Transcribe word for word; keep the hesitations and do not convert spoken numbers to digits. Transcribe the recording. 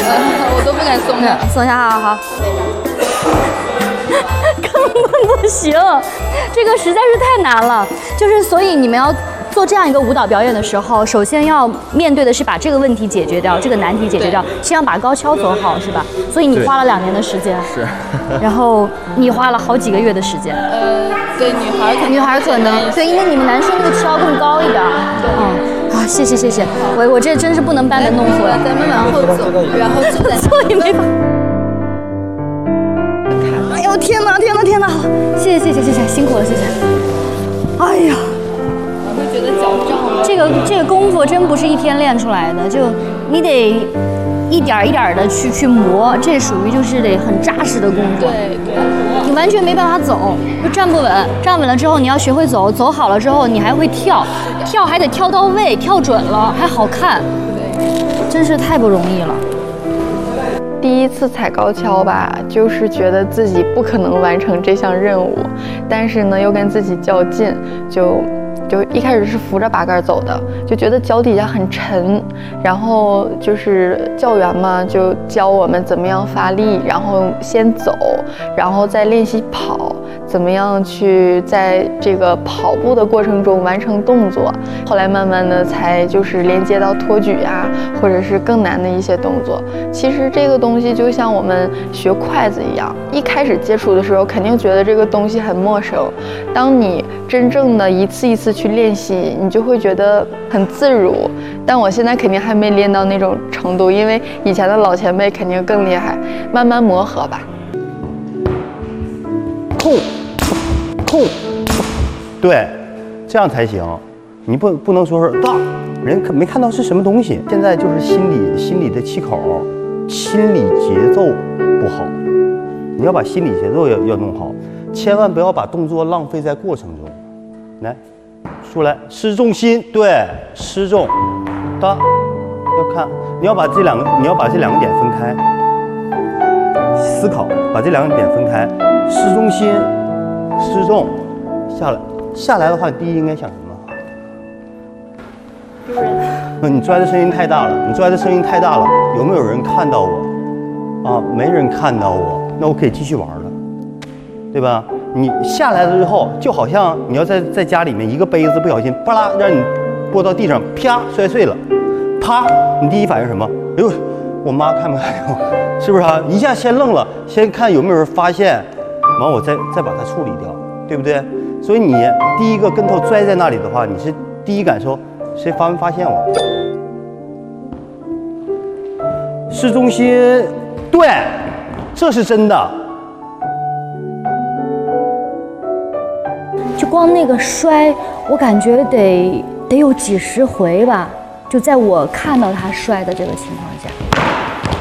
呃，我都不敢松下， 松下，好好。根本不行，这个实在是太难了。就是所以你们要做这样一个舞蹈表演的时候，首先要面对的是把这个问题解决掉，这个难题解决掉，先要把高跷走好，是吧？所以你花了两年的时间， 是。 然后你花了好几个月的时间。 呃，对，女孩可女孩可能对，因为你们男生那个跷更高一点。嗯，好，谢谢谢谢，我我这真是不能搬得弄死了。 咱们往后走，然后就在坐也没法。哎呦天哪天哪天哪！谢谢谢谢谢谢，辛苦了谢谢。哎呀。 我会觉得脚胀了。 这个这个功夫真不是一天练出来的，就你得一点一点的去去磨，这属于就是得很扎实的功夫。 对对， 你完全没办法走，就站不稳，站稳了之后你要学会走，走好了之后你还会跳，跳还得跳到位，跳准了还好看，对，真是太不容易了。 第一次踩高跷吧，就是觉得自己不可能完成这项任务，但是呢又跟自己较劲，就就一开始是扶着把杆走的，就觉得脚底下很沉，然后就是教员嘛就教我们怎么样发力，然后先走，然后再练习跑，怎么样去在这个跑步的过程中完成动作。后来慢慢的才就是连接到托举啊，或者是更难的一些动作。其实这个东西就像我们学筷子一样，一开始接触的时候肯定觉得这个东西很陌生，当你真正的一次一次去练习，你就会觉得很自如。但我现在肯定还没练到那种程度，因为以前的老前辈肯定更厉害，慢慢磨合吧。 痛痛，对，这样才行。你不不能说是大人没看到是什么东西。现在就是心理心理的气口，心理节奏不好，你要把心理节奏要要弄好，千万不要把动作浪费在过程中。来，出来，失重心，对，失重，大，要看，你要把这两个，你要把这两个点分开，思考，把这两个点分开，失重心，失重，下来，下来的话，第一应该想什么？ 丢人。 你拽的声音太大了，你拽的声音太大了，有没有人看到我？啊，没人看到我，那我可以继续玩了，对吧？你下来了之后，就好像你要在在家里面一个杯子不小心巴拉让你拨到地上，啪摔碎了，啪，你第一反应是什么？哎呦，我妈看没看见我？是不是啊？一下先愣了，先看有没有人发现，完我再再把它处理掉，对不对？所以你第一个跟头拽在那里的话，你是第一感受，谁发没发现我？市中心，对，这是真的。 就光那个摔，我感觉得得有几十回吧，就在我看到他摔的这个情况下。